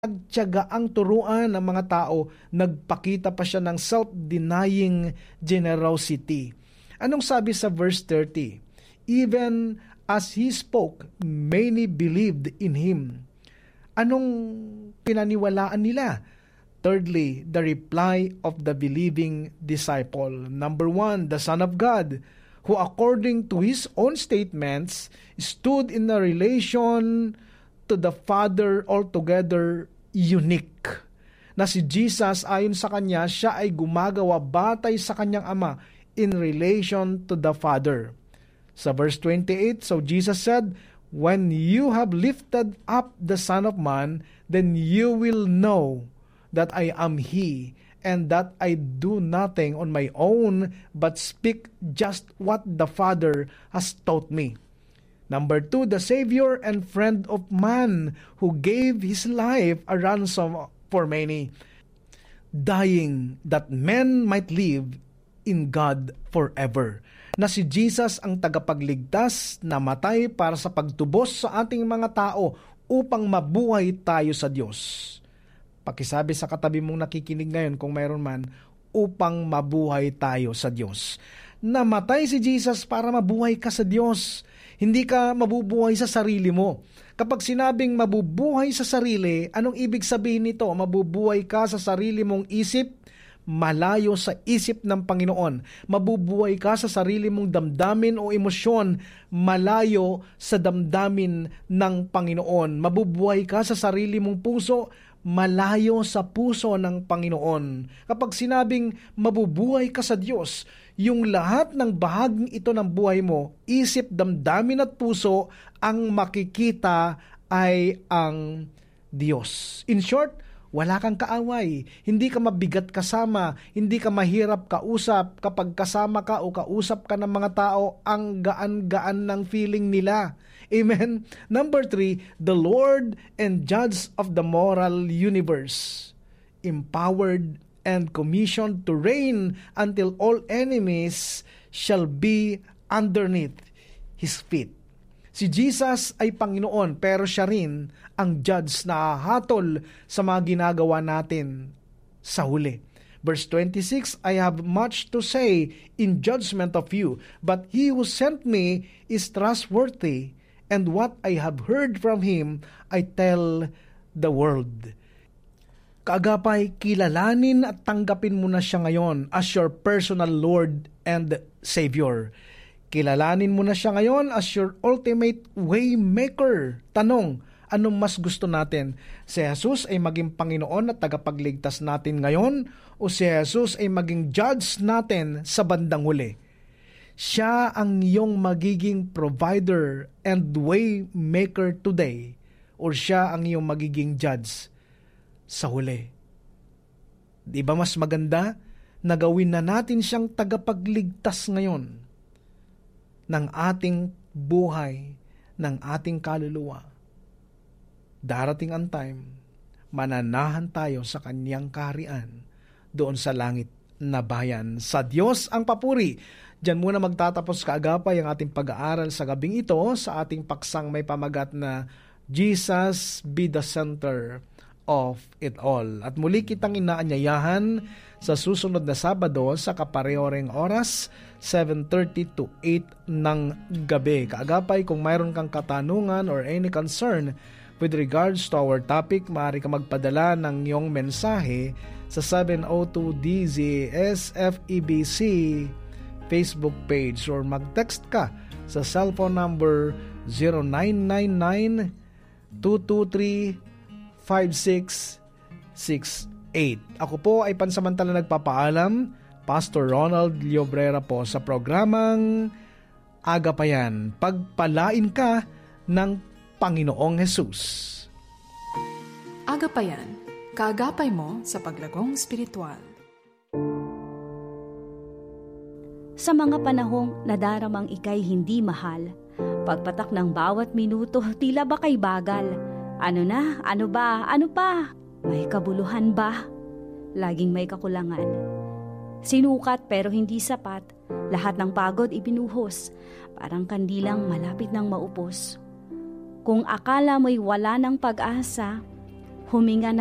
nagtiyagaang turuan ng mga tao, nagpakita pa siya ng self-denying generosity. Anong sabi sa verse 30? Even as he spoke, many believed in him. Anong pinaniwalaan nila? Thirdly, the reply of the believing disciple. Number 1, the Son of God, who according to his own statements, stood in a relation to the Father altogether unique. Na si Jesus, ayon sa kanya, siya ay gumagawa batay sa kanyang Ama in relation to the Father. Sa verse 28, so Jesus said, when you have lifted up the Son of Man, then you will know that I am He, and that I do nothing on my own, but speak just what the Father has taught me. Number 2, the Savior and friend of man, who gave His life a ransom for many, dying that men might live in God forever. Na si Jesus ang tagapagligtas, namatay para sa pagtubos sa ating mga tao upang mabuhay tayo sa Diyos. Pakisabi sa katabi mong nakikinig ngayon kung mayroon man, upang mabuhay tayo sa Diyos. Namatay si Jesus para mabuhay ka sa Diyos. Hindi ka mabubuhay sa sarili mo. Kapag sinabing mabubuhay sa sarili, anong ibig sabihin nito? Mabubuhay ka sa sarili mong isip, malayo sa isip ng Panginoon. Mabubuhay ka sa sarili mong damdamin o emosyon, malayo sa damdamin ng Panginoon. Mabubuhay ka sa sarili mong puso, malayo sa puso ng Panginoon. Kapag sinabing mabubuhay ka sa Diyos, yung lahat ng bahaging ito ng buhay mo, isip, damdamin at puso, ang makikita ay ang Diyos. In short, wala kang kaaway, hindi ka mabigat kasama, hindi ka mahirap kausap. Kapag kasama ka o kausap ka ng mga tao, ang gaan-gaan ng feeling nila. Amen? Number 3, the Lord and Judge of the moral universe, empowered and commissioned to reign until all enemies shall be underneath His feet. Si Jesus ay Panginoon, pero siya rin ang judge na hahatol sa mga ginagawa natin sa huli. Verse 26, I have much to say in judgment of you, but he who sent me is trustworthy, and what I have heard from him, I tell the world. Kaagapay, kilalanin at tanggapin mo na siya ngayon as your personal Lord and Savior. Kilalanin mo na siya ngayon as your ultimate way maker. Tanong, anong mas gusto natin? Si Jesus ay maging Panginoon at tagapagligtas natin ngayon, o si Jesus ay maging judge natin sa bandang huli? Siya ang iyong magiging provider and way maker today, or siya ang iyong magiging judge sa huli? Di ba mas maganda na gawin na natin siyang tagapagligtas ngayon ng ating buhay, ng ating kaluluwa? Darating ang time, mananahan tayo sa Kanyang kaharian doon sa langit na bayan. Sa Diyos ang papuri. Diyan muna magtatapos kaagapay ang ating pag-aaral sa gabing ito sa ating paksang may pamagat na Jesus be the center of it all. At muli kitang inaanyayahan sa susunod na Sabado sa kapareho-reng oras, 7:30 to 8 ng gabi. Kaagapay, kung mayroon kang katanungan or any concern with regards to our topic, maaari ka magpadala ng iyong mensahe sa 702-DZS-FEBC Facebook page, or mag-text ka sa cellphone number 0999-223-5668. Ako po ay pansamantala nagpapaalam, Pastor Ronald Llobrera po, sa programang Agapayan. Pagpalain ka ng Panginoong Hesus. Agapayan, kaagapay mo sa paglagong spiritual. Sa mga panahong nadaramang ikay hindi mahal, pagpatak ng bawat minuto tila ba kay bagal. Ano na? Ano ba? Ano pa? May kabuluhan ba? Laging may kakulangan. Sinukat pero hindi sapat, lahat ng pagod ibinuhos, parang kandilang malapit ng maupos. Kung akala mo'y wala ng pag-asa, huminga